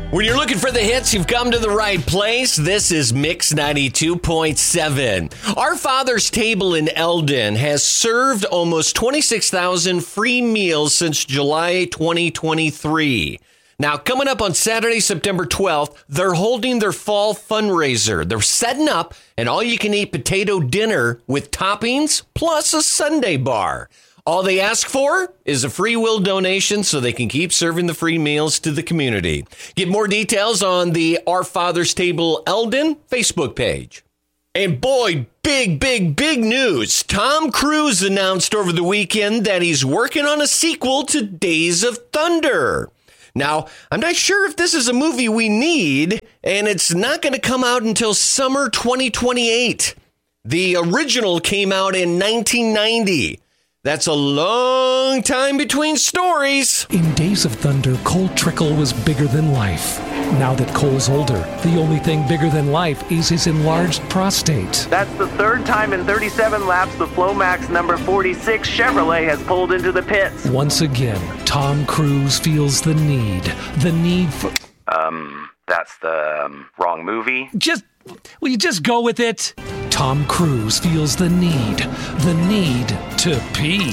When you're looking for the hits, you've come to the right place. This is Mix 92.7. Our Father's Table in Eldon has served almost 26,000 free meals since July 2023. Now, coming up on Saturday, September 12th, they're holding their fall fundraiser. They're setting up an all-you-can-eat potato dinner with toppings plus a sundae bar. All they ask for is a free will donation so they can keep serving the free meals to the community. Get more details on the Our Father's Table Eldon Facebook page. And boy, big news. Tom Cruise announced over the weekend that he's working on a sequel to Days of Thunder. Now, I'm not sure if this is a movie we need, and it's not going to come out until summer 2028. The original came out in 1990. That's a long time between stories. In Days of Thunder, Cole Trickle was bigger than life. Now that Cole's older, the only thing bigger than life is his enlarged prostate. That's the third time in 37 laps the Flomax number 46 Chevrolet has pulled into the pits. Once again, Tom Cruise feels the need for... That's the wrong movie. Will you just go with it? Tom Cruise feels the need to pee.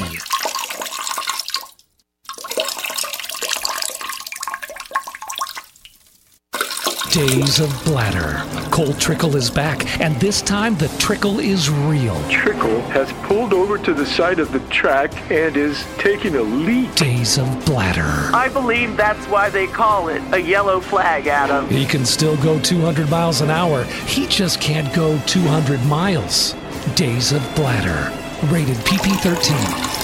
Days of Bladder. Cole Trickle is back, and this time the trickle is real. Trickle has pulled over to the side of the track and is taking a leak. Days of Bladder. I believe that's why they call it a yellow flag, Adam. He can still go 200 miles an hour. He just can't go 200 miles. Days of Bladder. Rated PP-13.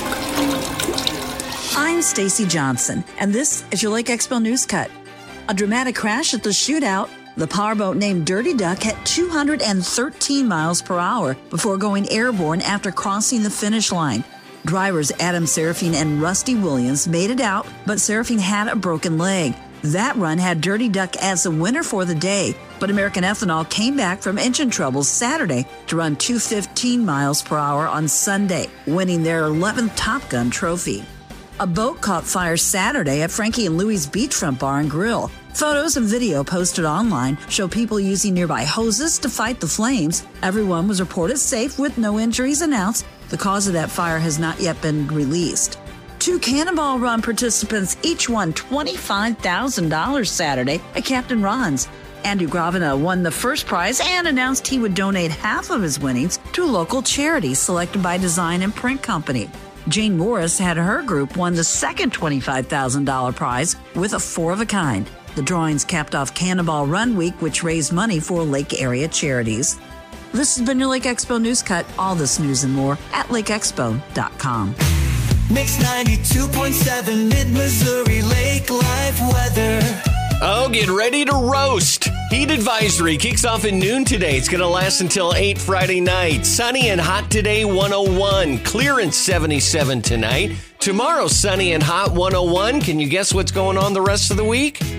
I'm Stacy Johnson, and this is your Lake Expo News Cut. A dramatic crash at the shootout. The powerboat named Dirty Duck hit 213 miles per hour before going airborne after crossing the finish line. Drivers Adam Serafine and Rusty Williams made it out, but Serafine had a broken leg. That run had Dirty Duck as the winner for the day, but American Ethanol came back from engine troubles Saturday to run 215 miles per hour on Sunday, winning their 11th Top Gun trophy. A boat caught fire Saturday at Frankie and Louie's Beachfront Bar and Grill. Photos and video posted online show people using nearby hoses to fight the flames. Everyone was reported safe with no injuries announced. The cause of that fire has not yet been released. 2 Cannonball Run participants each won $25,000 Saturday at Captain Ron's. Andrew Gravina won the first prize and announced he would donate half of his winnings to a local charity selected by Design and Print Company. Jane Morris had her group won the second $25,000 prize with a 4-of-a-kind. The drawings capped off Cannonball Run Week, which raised money for lake area charities. This has been your Lake Expo News Cut. All this news and more at lakeexpo.com. Mix 92.7 Mid-Missouri Lake Live weather. Oh, get ready to roast. Heat advisory kicks off at noon today. It's going to last until 8 Friday night. Sunny and hot today, 101. Clearance 77 tonight. Tomorrow, sunny and hot, 101. Can you guess what's going on the rest of the week?